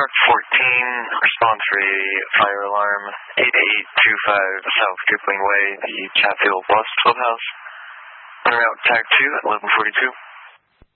Truck 14, response for a fire alarm, 8825 South Kipling Way, the Chatfield Bus Clubhouse. On route TAC 2 at 1142.